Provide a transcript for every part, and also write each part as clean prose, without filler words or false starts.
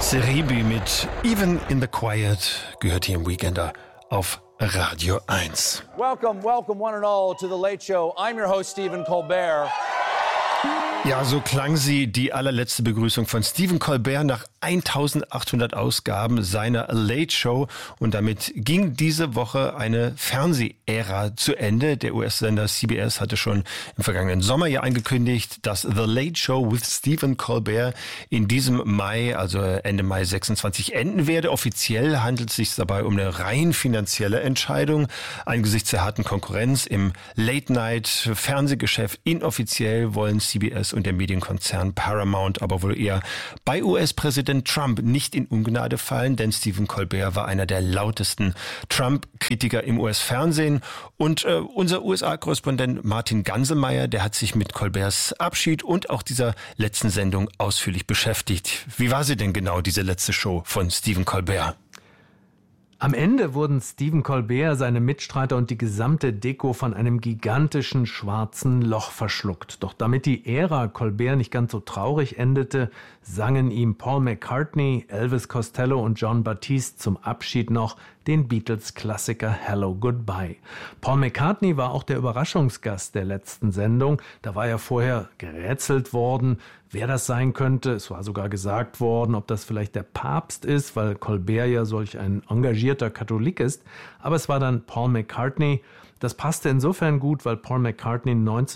Seribi mit Even in the Quiet gehört hier im Weekender auf Radio 1. Welcome one and all to the Late Show. I'm your host Stephen Colbert. Ja, so klang sie, die allerletzte Begrüßung von Stephen Colbert nach 1800 Ausgaben seiner Late Show. Und damit ging diese Woche eine Fernsehära zu Ende. Der US-Sender CBS hatte schon im vergangenen Sommer ja angekündigt, dass The Late Show with Stephen Colbert in diesem Mai, also Ende Mai 26, enden werde. Offiziell handelt es sich dabei um eine rein finanzielle Entscheidung. Angesichts der harten Konkurrenz im Late-Night-Fernsehgeschäft inoffiziell wollen CBS und der Medienkonzern Paramount aber wohl eher bei US-Präsident Trump nicht in Ungnade fallen, denn Stephen Colbert war einer der lautesten Trump-Kritiker im US-Fernsehen. Und unser USA-Korrespondent Martin Ganselmeier, der hat sich mit Colberts Abschied und auch dieser letzten Sendung ausführlich beschäftigt. Wie war sie denn genau, diese letzte Show von Stephen Colbert? Am Ende wurden Stephen Colbert, seine Mitstreiter und die gesamte Deko von einem gigantischen schwarzen Loch verschluckt. Doch damit die Ära Colbert nicht ganz so traurig endete, sangen ihm Paul McCartney, Elvis Costello und Jon Batiste zum Abschied noch den Beatles-Klassiker Hello Goodbye. Paul McCartney war auch der Überraschungsgast der letzten Sendung. Da war ja vorher gerätselt worden, wer das sein könnte. Es war sogar gesagt worden, ob das vielleicht der Papst ist, weil Colbert ja solch ein engagierter Katholik ist. Aber es war dann Paul McCartney. Das passte insofern gut, weil Paul McCartney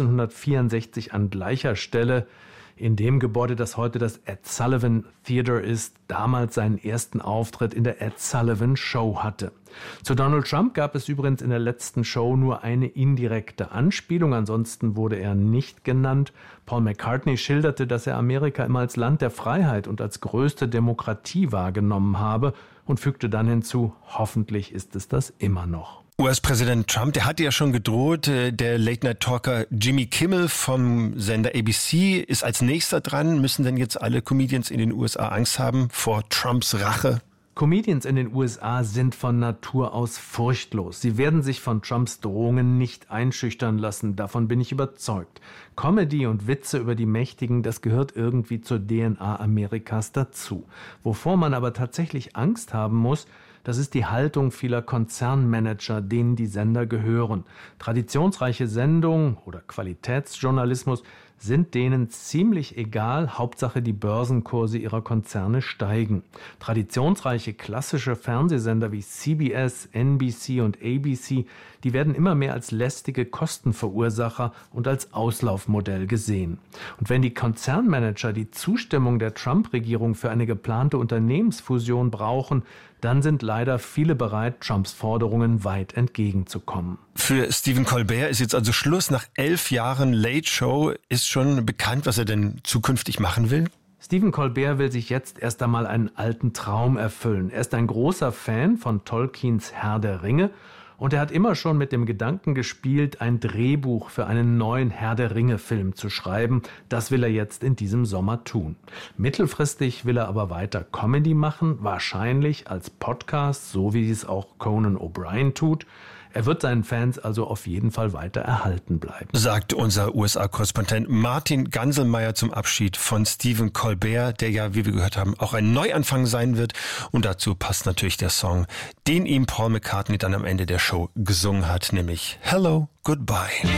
1964 an gleicher Stelle in dem Gebäude, das heute das Ed Sullivan Theater ist, damals seinen ersten Auftritt in der Ed Sullivan Show hatte. Zu Donald Trump gab es übrigens in der letzten Show nur eine indirekte Anspielung, ansonsten wurde er nicht genannt. Paul McCartney schilderte, dass er Amerika immer als Land der Freiheit und als größte Demokratie wahrgenommen habe und fügte dann hinzu, hoffentlich ist es das immer noch. US-Präsident Trump, der hatte ja schon gedroht, der Late-Night-Talker Jimmy Kimmel vom Sender ABC ist als nächster dran. Müssen denn jetzt alle Comedians in den USA Angst haben vor Trumps Rache? Comedians in den USA sind von Natur aus furchtlos. Sie werden sich von Trumps Drohungen nicht einschüchtern lassen, davon bin ich überzeugt. Comedy und Witze über die Mächtigen, das gehört irgendwie zur DNA Amerikas dazu. Wovor man aber tatsächlich Angst haben muss, das ist die Haltung vieler Konzernmanager, denen die Sender gehören. Traditionsreiche Sendungen oder Qualitätsjournalismus sind denen ziemlich egal, Hauptsache die Börsenkurse ihrer Konzerne steigen. Traditionsreiche klassische Fernsehsender wie CBS, NBC und ABC, die werden immer mehr als lästige Kostenverursacher und als Auslaufmodell gesehen. Und wenn die Konzernmanager die Zustimmung der Trump-Regierung für eine geplante Unternehmensfusion brauchen, dann sind leider viele bereit, Trumps Forderungen weit entgegenzukommen. Für Stephen Colbert ist jetzt also Schluss. Nach 11 Jahren Late Show ist schon bekannt, was er denn zukünftig machen will? Stephen Colbert will sich jetzt erst einmal einen alten Traum erfüllen. Er ist ein großer Fan von Tolkiens Herr der Ringe und er hat immer schon mit dem Gedanken gespielt, ein Drehbuch für einen neuen Herr der Ringe-Film zu schreiben. Das will er jetzt in diesem Sommer tun. Mittelfristig will er aber weiter Comedy machen, wahrscheinlich als Podcast, so wie es auch Conan O'Brien tut. Er wird seinen Fans also auf jeden Fall weiter erhalten bleiben. Sagt unser USA-Korrespondent Martin Ganselmeier zum Abschied von Stephen Colbert, der ja, wie wir gehört haben, auch ein Neuanfang sein wird. Und dazu passt natürlich der Song, den ihm Paul McCartney dann am Ende der Show gesungen hat, nämlich Hello Goodbye.